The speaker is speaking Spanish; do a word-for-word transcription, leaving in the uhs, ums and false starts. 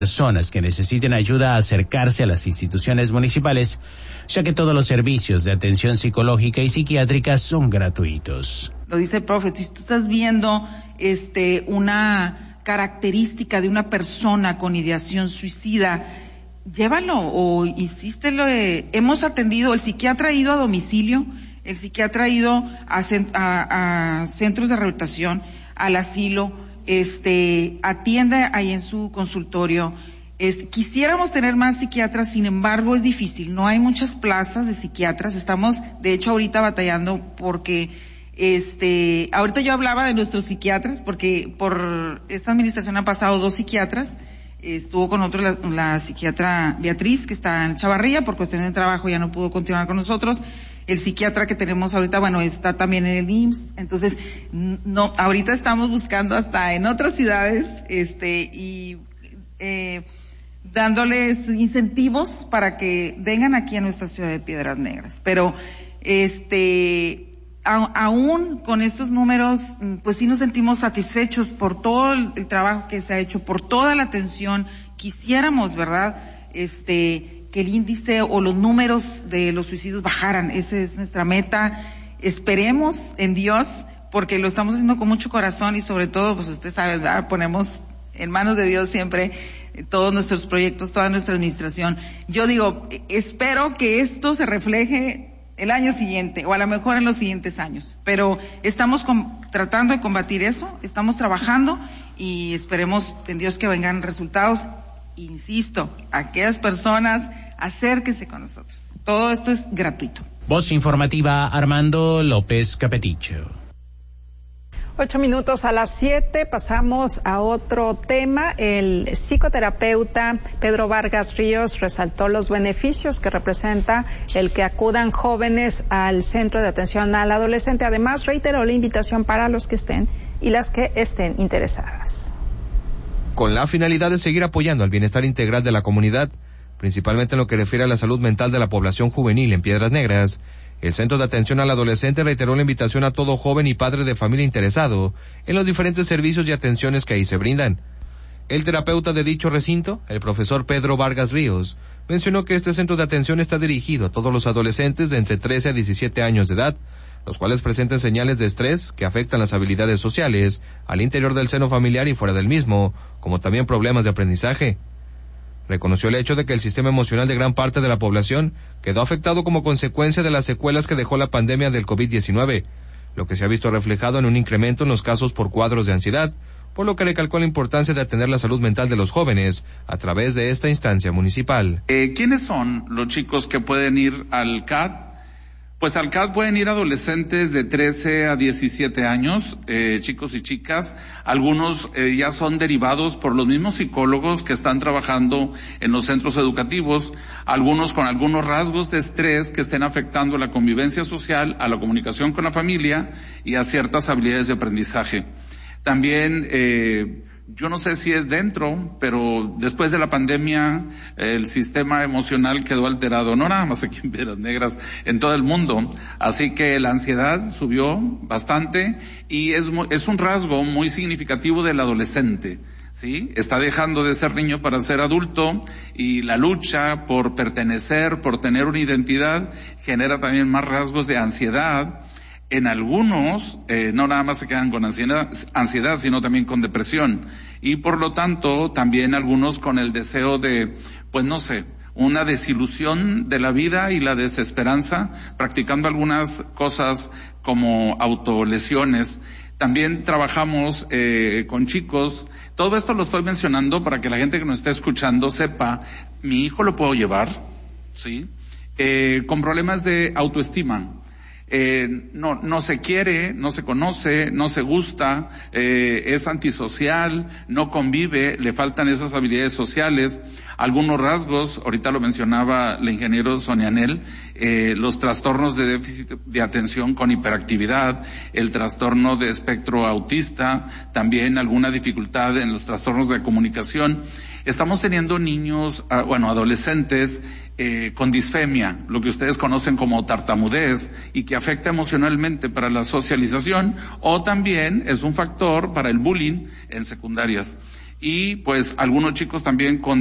personas que necesiten ayuda a acercarse a las instituciones municipales, ya que todos los servicios de atención psicológica y psiquiátrica son gratuitos. Lo dice el profe, si tú estás viendo este una característica de una persona con ideación suicida, llévalo o insístelo. Eh, hemos atendido, el psiquiatra ha ido a domicilio, el psiquiatra ha ido a, a, a centros de rehabilitación, al asilo, este, atiende ahí en su consultorio. Es, quisiéramos tener más psiquiatras, sin embargo es difícil, no hay muchas plazas de psiquiatras, estamos de hecho ahorita batallando porque, este, ahorita yo hablaba de nuestros psiquiatras, porque por esta administración han pasado dos psiquiatras, estuvo con nosotros la, la psiquiatra Beatriz, que está en Chavarría, por cuestión de trabajo ya no pudo continuar con nosotros. El psiquiatra que tenemos ahorita, bueno, está también en el I M S S, entonces, no, ahorita estamos buscando hasta en otras ciudades, este, y, eh, dándoles incentivos para que vengan aquí a nuestra ciudad de Piedras Negras. Pero, este, a, aún con estos números, pues sí nos sentimos satisfechos por todo el, el trabajo que se ha hecho, por toda la atención. Quisiéramos, ¿verdad?, este, que el índice o los números de los suicidios bajaran. Esa es nuestra meta. Esperemos en Dios, porque lo estamos haciendo con mucho corazón y sobre todo, pues usted sabe, ¿verdad?, ponemos en manos de Dios siempre todos nuestros proyectos, toda nuestra administración. Yo digo, espero que esto se refleje el año siguiente o a lo mejor en los siguientes años, pero estamos con, tratando de combatir eso, estamos trabajando y esperemos en Dios que vengan resultados. Insisto, aquellas personas, acérquense con nosotros. Todo esto es gratuito. Voz informativa, Armando López Capeticho. Ocho minutos a las siete, pasamos a otro tema. El psicoterapeuta Pedro Vargas Ríos resaltó los beneficios que representa el que acudan jóvenes al Centro de Atención al Adolescente. Además, reiteró la invitación para los que estén y las que estén interesadas. Con la finalidad de seguir apoyando al bienestar integral de la comunidad, principalmente en lo que refiere a la salud mental de la población juvenil en Piedras Negras, el Centro de Atención al Adolescente reiteró la invitación a todo joven y padre de familia interesado en los diferentes servicios y atenciones que ahí se brindan. El terapeuta de dicho recinto, el profesor Pedro Vargas Ríos, mencionó que este centro de atención está dirigido a todos los adolescentes de entre trece a diecisiete años de edad, los cuales presentan señales de estrés que afectan las habilidades sociales al interior del seno familiar y fuera del mismo, como también problemas de aprendizaje. Reconoció el hecho de que el sistema emocional de gran parte de la población quedó afectado como consecuencia de las secuelas que dejó la pandemia del COVID diecinueve, lo que se ha visto reflejado en un incremento en los casos por cuadros de ansiedad, por lo que recalcó la importancia de atender la salud mental de los jóvenes a través de esta instancia municipal. Eh, ¿Quiénes son los chicos que pueden ir al C A D? Pues al C A D pueden ir adolescentes de trece a diecisiete años, eh, chicos y chicas. Algunos eh, ya son derivados por los mismos psicólogos que están trabajando en los centros educativos, algunos con algunos rasgos de estrés que estén afectando la convivencia social, a la comunicación con la familia y a ciertas habilidades de aprendizaje. También, eh, yo no sé si es dentro, pero después de la pandemia el sistema emocional quedó alterado, no nada más aquí en Piedras Negras, en todo el mundo. Así que la ansiedad subió bastante y es, es un rasgo muy significativo del adolescente. ¿Sí? Está dejando de ser niño para ser adulto y la lucha por pertenecer, por tener una identidad, genera también más rasgos de ansiedad. En algunos, eh, no nada más se quedan con ansiedad, ansiedad, sino también con depresión. Y por lo tanto, también algunos con el deseo de, pues no sé, una desilusión de la vida y la desesperanza, practicando algunas cosas como autolesiones. También trabajamos eh, con chicos. Todo esto lo estoy mencionando para que la gente que nos esté escuchando sepa, mi hijo lo puedo llevar, ¿sí? Eh, con problemas de autoestima. Eh, no, no se quiere, no se conoce, no se gusta, eh, es antisocial, no convive, le faltan esas habilidades sociales, algunos rasgos, ahorita lo mencionaba la ingeniero Sonianel, eh, los trastornos de déficit de atención con hiperactividad, el trastorno de espectro autista, también alguna dificultad en los trastornos de comunicación. Estamos teniendo niños, uh, bueno, adolescentes eh, con disfemia, lo que ustedes conocen como tartamudez, y que afecta emocionalmente para la socialización, o también es un factor para el bullying en secundarias. y pues algunos chicos también con